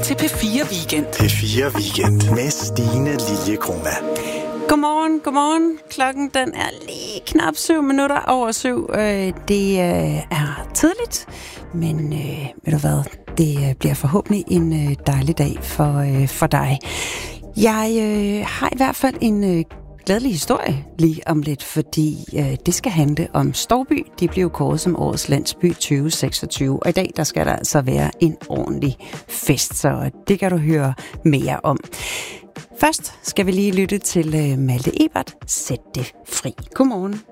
til P4 Weekend. P4 Weekend med Stine Liljekrona. Godmorgen. Klokken den er lige knap 7 minutter over 7. Det er tidligt, men ved du hvad, det bliver forhåbentlig en dejlig dag for dig. Jeg har i hvert fald en glædelig historie lige om lidt, fordi det skal handle om Stouby. De blev kåret som årets landsby 2026, og i dag der skal der altså være en ordentlig fest, så det kan du høre mere om. Først skal vi lige lytte til Malte Ebert. Sæt det fri. Godmorgen.